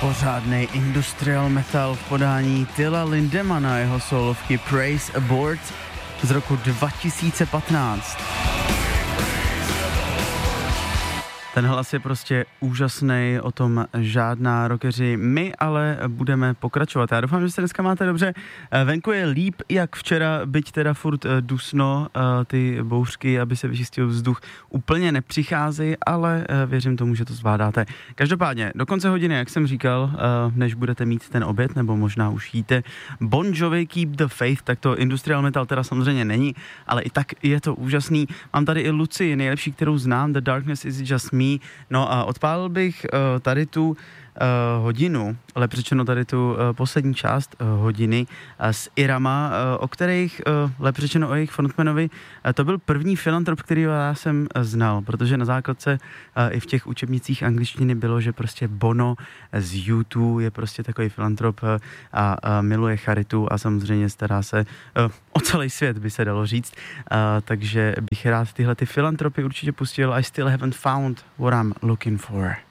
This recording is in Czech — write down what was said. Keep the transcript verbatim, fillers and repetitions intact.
Pořádnej industrial metal v podání Tilla Lindemana, jeho solovky Praise Abort z roku dva tisíce patnáct. Ten hlas je prostě úžasný, o tom žádná rockeři. My ale budeme pokračovat. Já doufám, že se dneska máte dobře. Venku je líp jak včera, byť teda furt dusno, ty bouřky, aby se vyčistil vzduch, úplně nepřicházejí, ale věřím tomu, že to zvládáte. Každopádně, do konce hodiny, jak jsem říkal, než budete mít ten oběd, nebo možná už jíte Bon Jovi Keep the Faith, tak to industrial metal teda samozřejmě není, ale i tak je to úžasný. Mám tady i Luci, nejlepší, kterou znám, The Darkness Is Just Me. No a odpálil bych uh, tady tu uh, hodinu, lepší řečeno tady tu uh, poslední část uh, hodiny uh, s Irama, uh, o kterých, uh, lepší řečeno o jejich frontmanovi, uh, to byl první filantrop, který já jsem uh, znal, protože na základce uh, i v těch učebnicích angličtiny bylo, že prostě Bono z U dva je prostě takový filantrop uh, a uh, miluje charitu a samozřejmě stará se uh, o celý svět, by se dalo říct, uh, takže bych rád tyhle ty filantropy určitě pustil. I still haven't found what I'm looking for.